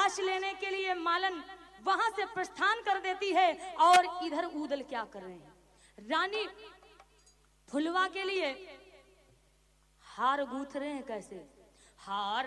लाश लेने के लिए मालन वहां से प्रस्थान कर देती है। और इधर उदल क्या कर रहे हैं, रानी फुलवा के लिए हार गूंथ रहे हैं। कैसे हार